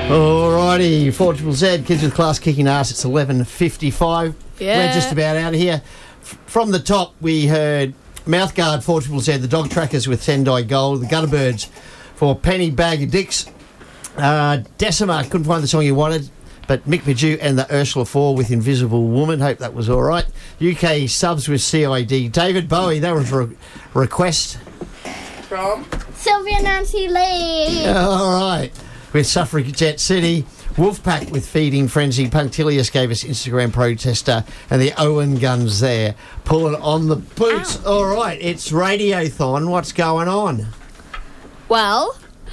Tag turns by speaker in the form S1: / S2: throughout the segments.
S1: Alrighty, 4ZZZ, Kids with Class kicking ass. It's 11:55.
S2: Yeah.
S1: We're just about out of here. From the top, we heard Mouthguard, 4ZZZ, the Dog Trackers with Sendai Gold, the Gutterbirds for Penny Bag of Dicks. Decima, couldn't find the song you wanted, but Mick Paju and the Ursula 4 with Invisible Woman. Hope that was all right. UK Subs with CID. David Bowie, that was a request.
S3: From?
S4: Sylvia Nancy Lee.
S1: All right. With Suffragette City. Wolfpack with Feeding Frenzy. Punctilious gave us Instagram Protester. And the Owen Guns there. Pulling on the boots. Ow. All right. It's Radiothon. What's going on?
S2: Well,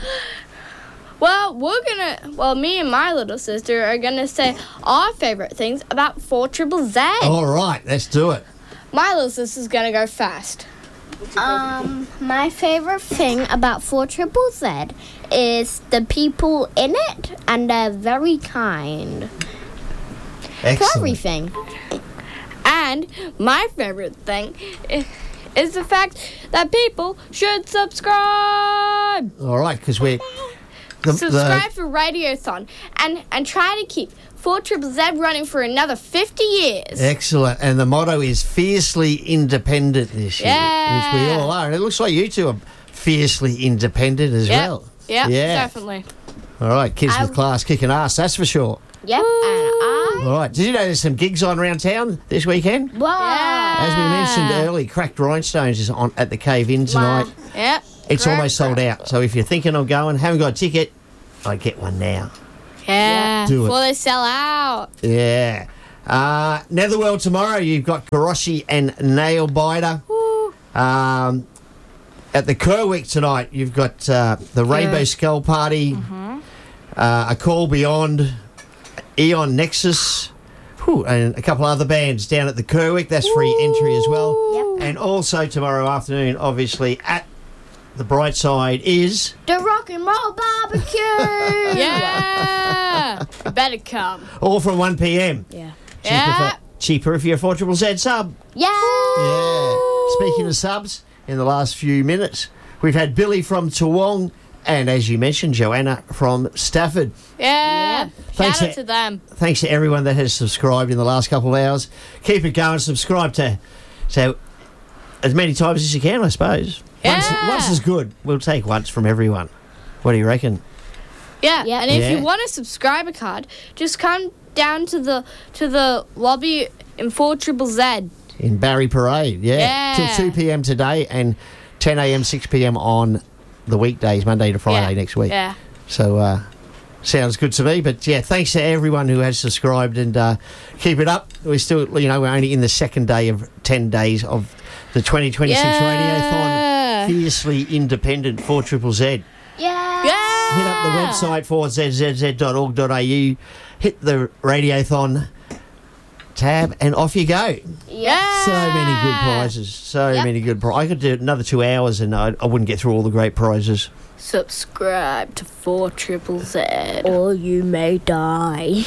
S2: me and my little sister are going to say our favourite things about 4ZZZ.
S1: All right. Let's do it.
S2: My little sister's going to go fast.
S4: My favourite thing about 4ZZZ is the people in it, and they're very kind.
S1: Excellent.
S4: To everything.
S2: And my favourite thing is the fact that people should subscribe.
S1: All right, because we're...
S2: Subscribe for Radiothon and try to keep 4ZZZ running for another 50 years.
S1: Excellent. And the motto is fiercely independent this year,
S2: Yeah.
S1: which we all are. And it looks like you two are fiercely independent as well.
S2: Yep,
S1: Yeah.
S2: definitely.
S1: All right, Kids with Class kicking ass, that's for sure.
S4: Yep, and
S1: All right, did you know there's some gigs on around town this weekend?
S4: Wow.
S1: As we mentioned earlier, Cracked Rhinestones is on at the Cave Inn tonight.
S2: Yep.
S1: It's almost sold out. So if you're thinking of going, haven't got a ticket, I'd get one now.
S2: Yeah.
S1: Do it.
S2: Before they sell out.
S1: Yeah. Netherworld tomorrow, you've got Karoshi and Nailbiter. At the Kerwick tonight, you've got the Rainbow Skull Party, A Call Beyond, Eon Nexus, and a couple other bands down at the Kerwick. That's free entry as well.
S4: Yep.
S1: And also tomorrow afternoon, obviously, at the Bright Side is...
S4: the Rock and Roll Barbecue.
S2: Yeah. You better come.
S1: all from 1 p.m.
S2: Yeah.
S1: Cheaper if you're a 4ZZZ sub.
S4: Yeah.
S1: Yeah. Speaking of subs, in the last few minutes, we've had Billy from Toowong and, as you mentioned, Joanna from Stafford.
S2: Yeah.
S1: Thanks
S2: Shout out to them.
S1: Thanks to everyone that has subscribed in the last couple of hours. Keep it going. Subscribe to as many times as you can, I suppose.
S2: Yeah.
S1: Once is good. We'll take once from everyone. What do you reckon?
S2: Yeah.
S4: Yeah.
S2: And if
S1: Yeah.
S2: you want a subscriber card, just come down to the lobby in 4ZZZ.
S1: In Barry Parade,
S2: Yeah.
S1: Till 2 p.m. today and 10 a.m., 6 p.m. on the weekdays, Monday to Friday next week.
S2: Yeah.
S1: So, sounds good to me. But, yeah, thanks to everyone who has subscribed and keep it up. We're still, we're only in the second day of 10 days of the 2026 Radiothon. Fiercely independent 4ZZZ.
S4: Yeah.
S1: Hit up the website 4zzz.org.au. Hit the Radiothon tab and off you go.
S2: Yeah.
S1: So many good prizes. Many good prizes. I could do another 2 hours and I wouldn't get through all the great prizes.
S2: Subscribe to 4ZZZ.
S4: Or you may die.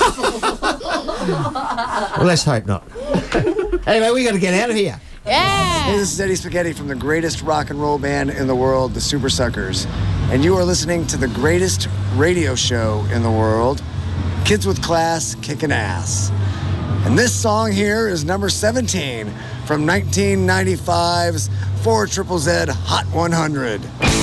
S1: Well, let's hope not. Anyway, we got to get out of here.
S2: Yeah.
S3: Hey, this is Eddie Spaghetti from the greatest rock and roll band in the world, the Super Suckers. And you are listening to the greatest radio show in the world, Kids with Class Kickin' Ass. And this song here is number 17 from 1995's 4ZZZ Hot 100.